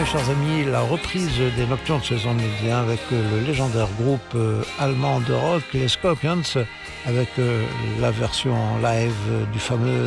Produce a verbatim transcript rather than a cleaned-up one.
mes chers amis, la reprise des Nocturnes de saison média avec le légendaire groupe allemand de rock, les Scorpions, avec la version live du fameux